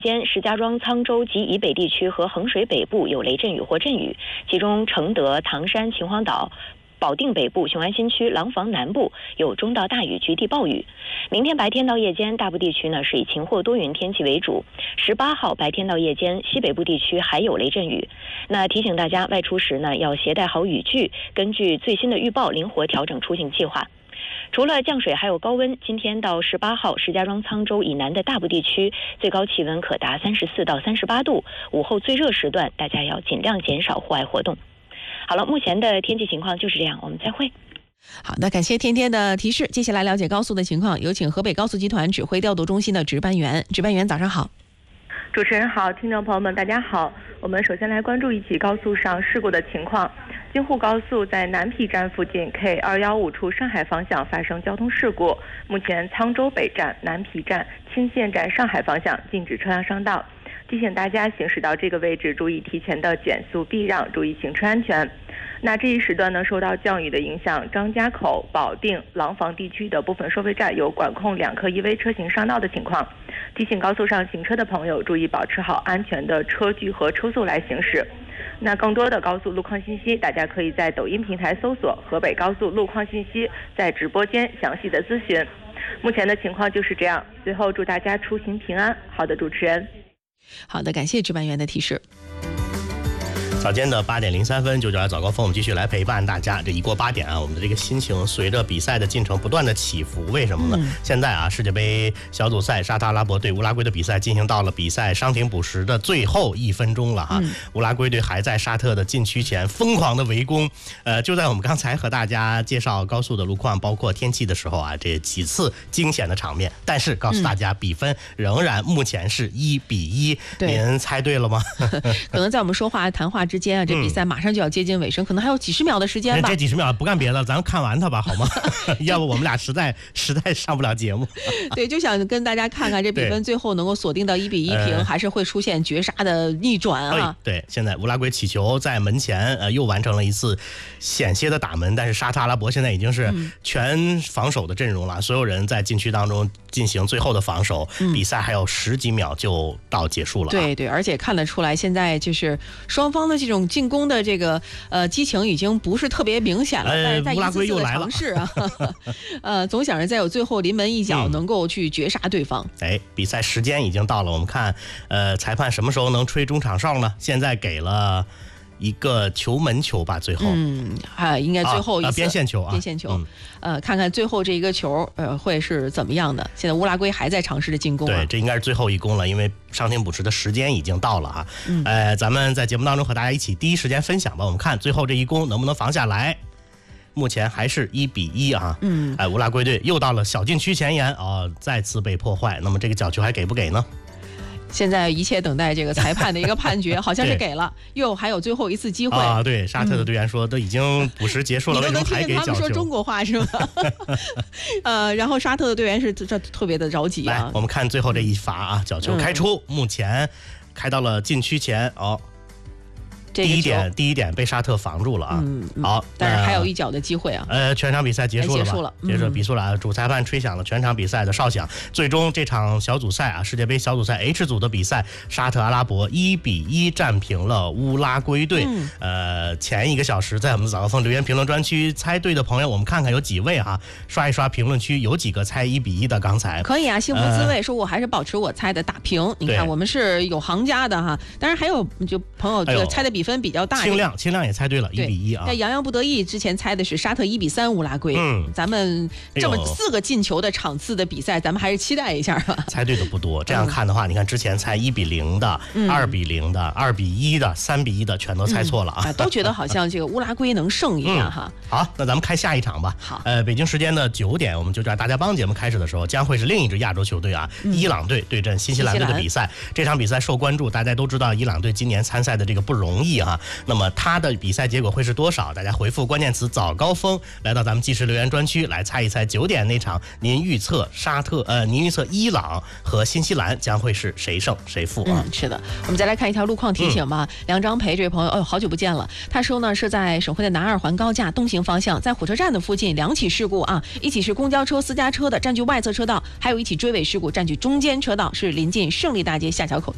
间，石家庄、沧州及以北地区和衡水北部有雷阵雨或阵雨，其中承德、唐山、秦皇岛、保定北部、雄安新区、廊坊南部有中到大雨，局地暴雨。明天白天到夜间，大部地区呢是以晴或多云天气为主。18号白天到夜间，西北部地区还有雷阵雨。那提醒大家外出时呢，要携带好雨具，根据最新的预报灵活调整出行计划。除了降水还有高温，今天到18号，石家庄、沧州以南的大部地区最高气温可达34到38度，午后最热时段大家要尽量减少户外活动。好了，目前的天气情况就是这样，我们再会。 好的，感谢天天的提示。接下来了解高速的情况，有请河北高速集团指挥调度中心的值班员。值班员早上好。 主持人好，听众朋友们大家好。我们首先来关注一起高速上事故的情况。京沪高速在南皮站附近 K215处上海方向发生交通事故，目前沧州北站、南皮站、青县站上海方向禁止车辆上道，提醒大家行驶到这个位置注意提前的减速避让，注意行车安全。那这一时段呢，受到降雨的影响，张家口、保定、廊坊地区的部分收费站有管控2科1V车型上道的情况，提醒高速上行车的朋友注意保持好安全的车距和车速来行驶。那更多的高速路况信息，大家可以在抖音平台搜索河北高速路况信息，在直播间详细的咨询。目前的情况就是这样，最后祝大家出行平安。好的，主持人。 好的，感谢值班员的提示。 早间的8点03分，992早高峰，我们继续来陪伴大家。这一过8点啊，我们的这个心情随着比赛的进程不断的起伏。为什么呢？现在啊，世界杯小组赛沙特阿拉伯对乌拉圭的比赛进行到了比赛伤停补时的最后1分钟了哈。乌拉圭队还在沙特的禁区前疯狂的围攻。就在我们刚才和大家介绍高速的路况，包括天气的时候啊，这几次惊险的场面，但是告诉大家，比分仍然目前是1-1。您猜对了吗？ 可能在我们说话谈话之间啊，这比赛马上就要接近尾声，可能还有几十秒的时间吧。 这几十秒不干别的，咱们看完它吧，好吗？要不我们俩实在上不了节目。 对，就想跟大家看看这比分最后能够锁定到1-1平，还是会出现绝杀的逆转啊？ 对，现在乌拉圭起球在门前，又完成了一次险些的打门，但是沙特阿拉伯现在已经是全防守的阵容了，所有人在禁区当中进行最后的防守。比赛还有10几秒就到结束了。 对，而且看得出来，现在就是双方的这种进攻的这个激情已经不是特别明显了，但是在一次次的尝试啊，总想着再有最后临门一脚能够去绝杀对方。 比赛时间已经到了，我们看裁判什么时候能吹中场哨呢？现在给了一个球门球吧，最后应该最后一次边线球啊， 边线球，看看最后这一个球会是怎么样的。现在乌拉圭还在尝试着进攻对，这应该是最后一攻了，因为伤停补时的时间已经到了啊。咱们在节目当中和大家一起第一时间分享吧。我们看最后这一攻能不能防下来。目前还是1-1啊。乌拉圭队又到了小禁区前沿再次被破坏。那么这个角球还给不给呢？ 现在一切等待这个裁判的一个判决，好像是给了，又还有最后一次机会啊！对，沙特的队员说都已经补时结束了，为什么还给角球？ 他们说中国话是吗？然后沙特的队员是这特别的着急啊。 来，我们看最后这一罚啊，角球开出，目前开到了禁区前第一点被沙特防住了啊。好， 但是还有一脚的机会啊。 全场比赛结束了吧？结束比数了，主裁判吹响了全场比赛的哨响。最终这场小组赛啊，世界杯小组赛 H 组的比赛，沙特阿拉伯1-1战平了乌拉圭队。前1个小时在我们早高峰留言评论专区猜对的朋友，我们看看有几位哈，刷一刷评论区，有几个猜1-1的。刚才可以啊，幸福滋味说我还是保持我猜的打平。你看我们是有行家的哈，当然还有就朋友这个猜的比分比较大。 清亮也猜对了1-1啊。 在洋洋不得意之前猜的是沙特1-3乌拉圭。咱们这么4个进球的场次的比赛，咱们还是期待一下吧。 猜对的不多，这样看的话，你看之前猜1-0的、2-0的、2-1的、3-1的，全都猜错了啊。 都觉得好像这个乌拉圭能胜一样哈。 好，那咱们开下一场吧。 好， 北京时间的9点，我们就在大家帮节目开始的时候，将会是另一支亚洲球队啊，伊朗队对阵新西兰队的比赛。这场比赛受关注，大家都知道伊朗队今年参赛的这个不容易啊。那么他的比赛结果会是多少？大家回复关键词早高峰，来到咱们即时留言专区来猜一猜9点那场，您预测伊朗和新西兰将会是谁胜谁负啊？ 是的，我们再来看一条路况提醒吧。梁张培这位朋友，好久不见了。他说呢，是在省会的南二环高架东行方向，在火车站的附近2起事故啊，一起是公交车、私家车的占据外侧车道，还有一起追尾事故占据中间车道，是临近胜利大街下桥口的。